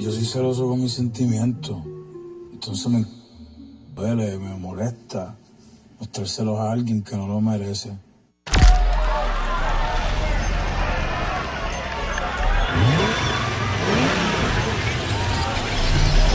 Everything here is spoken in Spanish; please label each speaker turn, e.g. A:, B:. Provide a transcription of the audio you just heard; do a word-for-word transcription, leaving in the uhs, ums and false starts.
A: Yo soy celoso con mis sentimientos. Entonces me duele, me molesta mostrárselos a alguien que no lo merece.